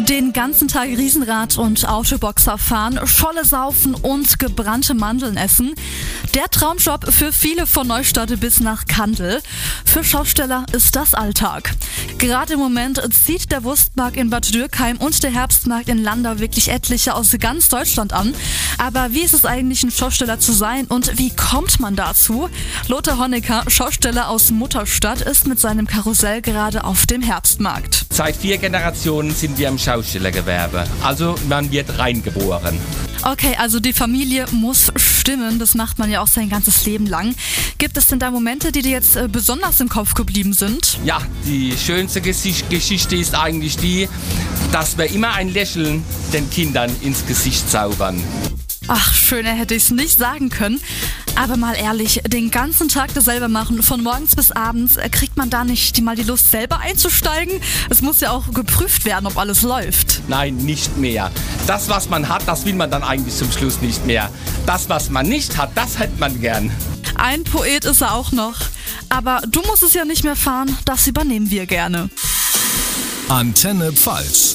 Den ganzen Tag Riesenrad und Autoboxer fahren, Scholle saufen und gebrannte Mandeln essen. Der Traumjob für viele von Neustadt bis nach Kandel. Für Schausteller ist das Alltag. Gerade im Moment zieht der Wurstmarkt in Bad Dürkheim und der Herbstmarkt in Landau wirklich etliche aus ganz Deutschland an. Aber wie ist es eigentlich, ein Schausteller zu sein und wie kommt man dazu? Lothar Honecker, Schausteller aus Mutterstadt, ist mit seinem Karussell gerade auf dem Herbstmarkt. Seit 4 Generationen sind wir im Schaustellergewerbe. Also man wird reingeboren. Okay, also die Familie muss stimmen. Das macht man ja auch sein ganzes Leben lang. Gibt es denn da Momente, die dir jetzt besonders im Kopf geblieben sind? Ja, die schönste Geschichte ist eigentlich die, dass wir immer ein Lächeln den Kindern ins Gesicht zaubern. Ach, schöner hätte ich es nicht sagen können. Aber mal ehrlich, den ganzen Tag das selber machen, von morgens bis abends, kriegt man da nicht mal die Lust, selber einzusteigen? Es muss ja auch geprüft werden, ob alles läuft. Nein, nicht mehr. Das, was man hat, das will man dann eigentlich zum Schluss nicht mehr. Das, was man nicht hat, das hätte man gern. Ein Poet ist er auch noch. Aber du musst es ja nicht mehr fahren, das übernehmen wir gerne. Antenne Pfalz.